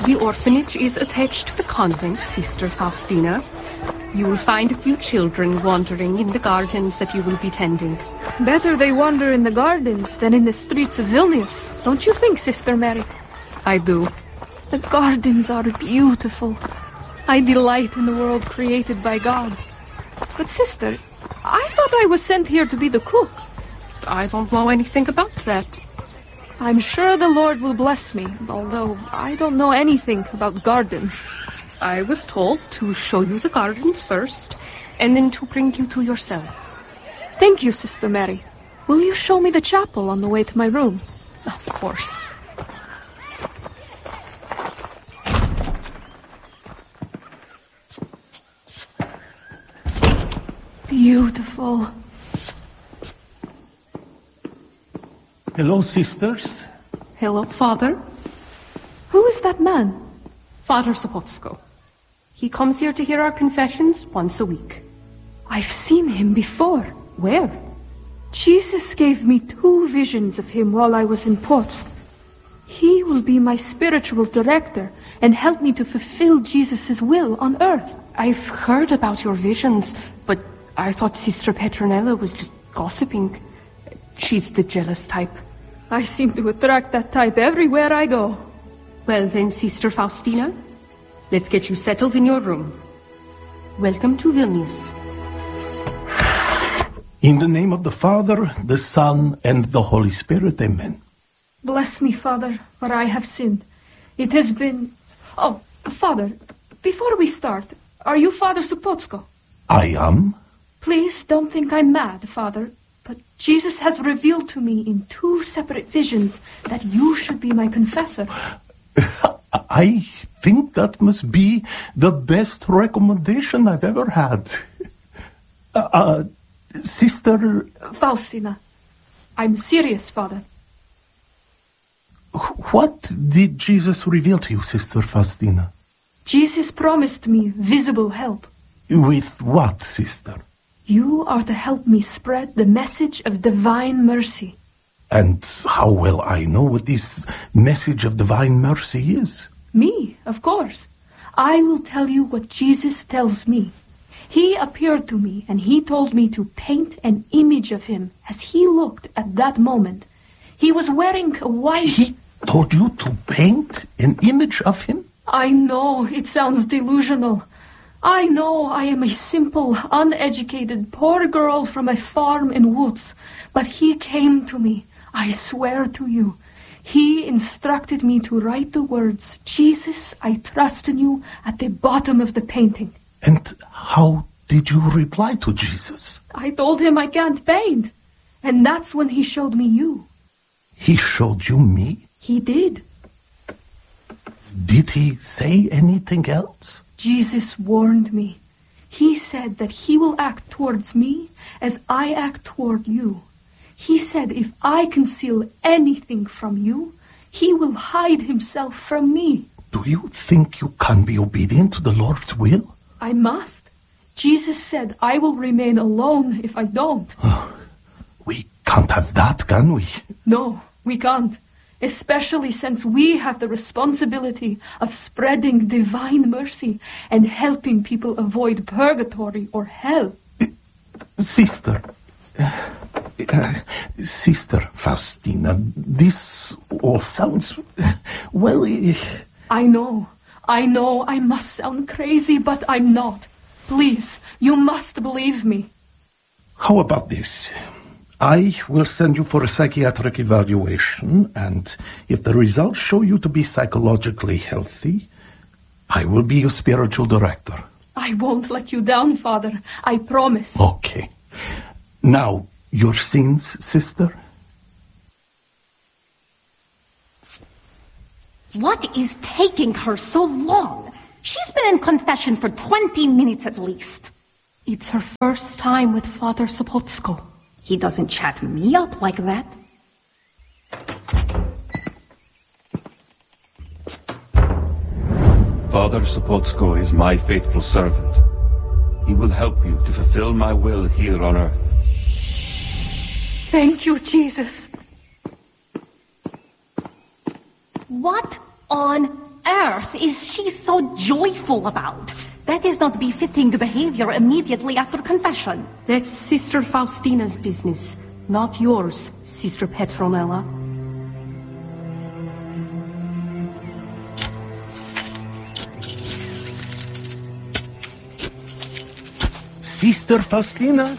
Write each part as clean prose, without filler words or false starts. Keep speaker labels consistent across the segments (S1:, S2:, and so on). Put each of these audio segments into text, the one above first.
S1: The orphanage is attached to the convent, Sister Faustina. You will find a few children wandering in the gardens that you will be tending.
S2: Better they wander in the gardens than in the streets of Vilnius, don't you think, Sister Mary?
S1: I do.
S2: The gardens are beautiful. I delight in the world created by God. But sister, I thought I was sent here to be the cook.
S1: I don't know anything about that.
S2: I'm sure the Lord will bless me, although I don't know anything about gardens.
S1: I was told to show you the gardens first, and then to bring you to your cell.
S2: Thank you, Sister Mary. Will you show me the chapel on the way to my room?
S1: Of course.
S2: Beautiful.
S3: Hello, sisters.
S1: Hello, Father.
S2: Who is that man?
S1: Father Zapotsko. He comes here to hear our confessions once a week.
S2: I've seen him before.
S1: Where?
S2: Jesus gave me 2 visions of him while I was in Płock. He will be my spiritual director and help me to fulfill Jesus' will on earth.
S1: I've heard about your visions, but I thought Sister Petronella was just gossiping. She's the jealous type.
S2: I seem to attract that type everywhere I go.
S1: Well then, Sister Faustina, let's get you settled in your room. Welcome to Vilnius.
S3: In the name of the Father, the Son, and the Holy Spirit, amen.
S2: Bless me, Father, for I have sinned. It has been... Oh, Father, before we start, are you Father Zapotsko?
S3: I am.
S2: Please don't think I'm mad, Father, but Jesus has revealed to me in 2 separate visions that you should be my confessor.
S3: I think that must be the best recommendation I've ever had. Sister...
S2: Faustina, I'm serious, Father.
S3: What did Jesus reveal to you, Sister Faustina?
S2: Jesus promised me visible help.
S3: With what, sister?
S2: You are to help me spread the message of divine mercy.
S3: And how will I know what this message of divine mercy is?
S2: Me, of course. I will tell you what Jesus tells me. He appeared to me and he told me to paint an image of him as he looked at that moment. He was wearing a white...
S3: He told you to paint an image of him?
S2: I know it sounds delusional. I know I am a simple, uneducated, poor girl from a farm in woods. But he came to me, I swear to you. He instructed me to write the words, "Jesus, I trust in you," at the bottom of the painting.
S3: And how did you reply to Jesus?
S2: I told him I can't paint. And that's when he showed me you.
S3: He showed you me?
S2: He did.
S3: Did he say anything else?
S2: Jesus warned me. He said that he will act towards me as I act toward you. He said if I conceal anything from you, he will hide himself from me.
S3: Do you think you can be obedient to the Lord's will?
S2: I must. Jesus said I will remain alone if I don't.
S3: We can't have that, can we?
S2: No, we can't. Especially since we have the responsibility of spreading divine mercy and helping people avoid purgatory or hell.
S3: Sister Faustina, this all sounds, well...
S2: I know I must sound crazy, but I'm not. Please, you must believe me.
S3: How about this? I will send you for a psychiatric evaluation, and if the results show you to be psychologically healthy, I will be your spiritual director.
S2: I won't let you down, Father. I promise.
S3: Okay. Now, your sins, sister?
S4: What is taking her so long? She's been in confession for 20 minutes at least.
S1: It's her first time with Father Zapotsko.
S4: He doesn't chat me up like that.
S5: Father Zapotsko is my faithful servant. He will help you to fulfill my will here on earth.
S2: Thank you, Jesus.
S4: What on earth is she so joyful about? That is not befitting behavior immediately after confession.
S1: That's Sister Faustina's business, not yours, Sister Petronella.
S3: Sister Faustina?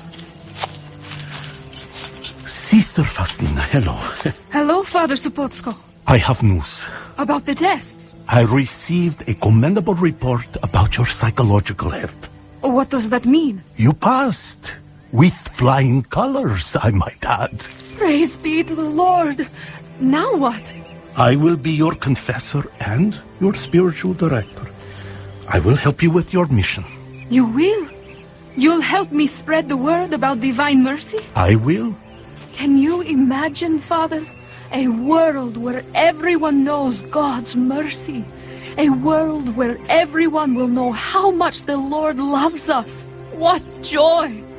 S3: Sister Faustina, hello.
S2: Hello, Father Supotsko.
S3: I have news.
S2: About the tests.
S3: I received a commendable report about your psychological health.
S2: What does that mean?
S3: You passed. With flying colors, I might add.
S2: Praise be to the Lord. Now what?
S3: I will be your confessor and your spiritual director. I will help you with your mission.
S2: You will? You'll help me spread the word about divine mercy?
S3: I will.
S2: Can you imagine, Father? A world where everyone knows God's mercy. A world where everyone will know how much the Lord loves us. What joy!